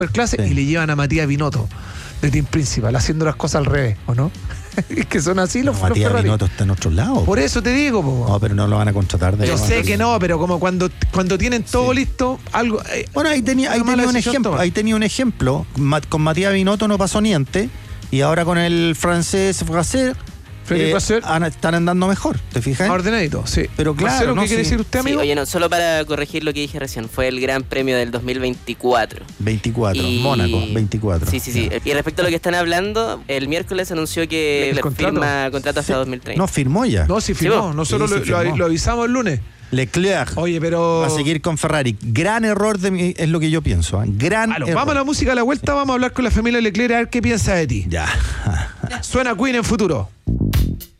Superclase Sí. y le llevan a Matías Binotto de Team Principal, haciendo las cosas al revés, ¿o no? Es que son así los Matías Ferrari. Binotto está en otro lado. Por eso te digo, po. No, pero no lo van a contratar de Yo nuevo. sé que no, pero como cuando tienen todo listo, algo. Bueno, ahí tenía una mala un decisión ejemplo. tomar. Ahí tenía un ejemplo. Con Matías Binotto no pasó niente. Y ahora con el francés Fraser Freddy Vasseur, están andando mejor. ¿Te fijas? ordenadito, sí. Pero claro, Marcelo, no, ¿qué quiere sí. decir usted, Sí, amigo? oye, no, solo para corregir lo que dije recién, fue el Gran Premio del 2024. 24, Y- Mónaco, 24. Sí. Ya. Y respecto a lo que están hablando, el miércoles anunció que ¿El le contrato? firma contrato hasta Sí. 2030. No, firmó ya. No, sí firmó. vos. Nosotros Sí, sí, lo firmó. avisamos el lunes. Leclerc Oye, pero. va a seguir con Ferrari. Gran error es lo que yo pienso. Gran Bueno, error. vamos a la música a la vuelta, vamos a hablar con la familia Leclerc a ver qué piensa de ti. Ya. Suena Queen en Futuro.